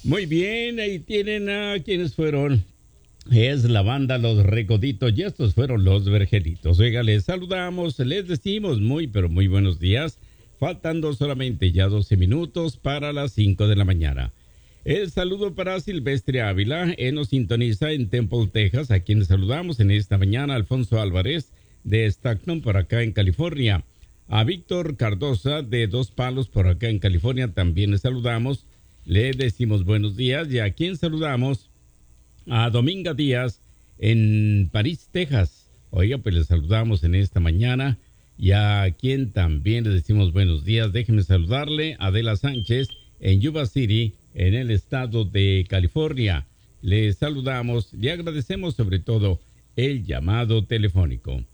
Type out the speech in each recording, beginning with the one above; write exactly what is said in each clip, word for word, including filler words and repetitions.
Muy bien, ahí tienen a quienes fueron. Es la banda Los Recoditos y estos fueron Los Vergelitos. Oiga, les saludamos, les decimos muy pero muy buenos días. Faltando solamente ya doce minutos para las cinco de la mañana. El saludo para Silvestre Ávila, él nos sintoniza en Temple, Texas, a quienes saludamos en esta mañana. Alfonso Álvarez de Stockton por acá en California. A Víctor Cardosa de Dos Palos por acá en California también le saludamos. Le decimos buenos días. Y a quien saludamos, a Dominga Díaz en París, Texas. Oiga, pues le saludamos en esta mañana. Y a quien también le decimos buenos días, déjeme saludarle, a Adela Sánchez en Yuba City, en el estado de California. Le saludamos, le agradecemos sobre todo el llamado telefónico.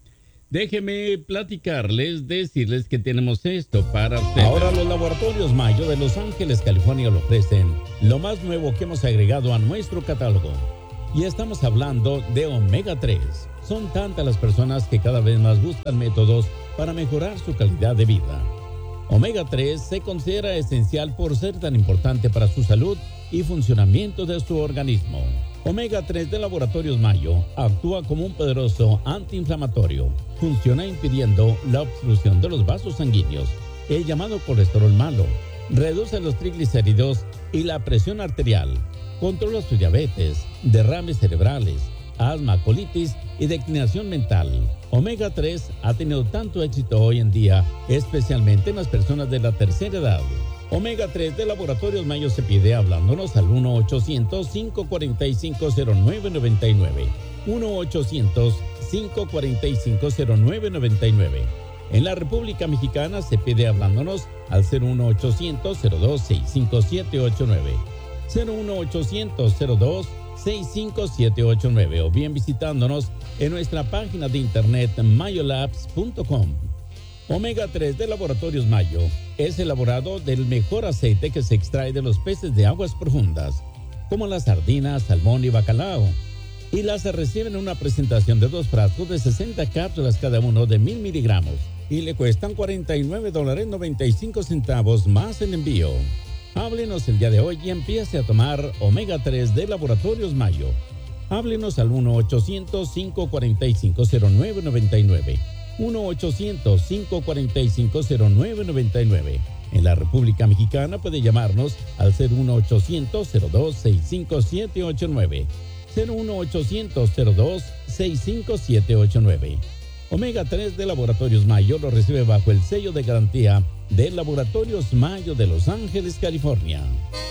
Déjeme platicarles, decirles que tenemos esto para ustedes. Ahora los laboratorios Mayo de Los Ángeles, California lo ofrecen. Lo más nuevo que hemos agregado a nuestro catálogo. Y estamos hablando de omega tres. Son tantas las personas que cada vez más buscan métodos para mejorar su calidad de vida. omega tres se considera esencial por ser tan importante para su salud y funcionamiento de su organismo. omega tres de Laboratorios Mayo actúa como un poderoso antiinflamatorio. Funciona impidiendo la obstrucción de los vasos sanguíneos, el llamado colesterol malo. Reduce los triglicéridos y la presión arterial. Controla su diabetes, derrames cerebrales, asma, colitis y declinación mental. omega tres ha tenido tanto éxito hoy en día, especialmente en las personas de la tercera edad. omega tres de Laboratorios Mayo se pide hablándonos al uno ochocientos, cinco cuatro cinco, cero nueve nueve nueve. uno ochocientos, cinco cuatro cinco, cero nueve nueve nueve. En la República Mexicana se pide hablándonos al cero uno ochocientos, cero dos seis cinco siete ocho nueve. cero uno ochocientos, cero dos seis cinco siete ocho nueve o bien visitándonos en nuestra página de internet mayolabs punto com. omega tres de Laboratorios Mayo es elaborado del mejor aceite que se extrae de los peces de aguas profundas, como las sardinas, salmón y bacalao. Y las reciben en una presentación de dos frascos de sesenta cápsulas cada uno de mil miligramos y le cuestan cuarenta y nueve dólares noventa y cinco centavos más en envío. Háblenos el día de hoy y empiece a tomar omega tres de Laboratorios Mayo. Háblenos al uno ochocientos, cinco cuatro cinco, cero nueve nueve nueve. uno ochocientos, cinco cuatro cinco, cero nueve nueve nueve. En la República Mexicana puede llamarnos al cero uno ochocientos, cero dos seis cinco siete ocho nueve. cero uno ochocientos, cero dos seis cinco siete ocho nueve. omega tres de Laboratorios Mayo lo recibe bajo el sello de garantía de Laboratorios Mayo de Los Ángeles, California.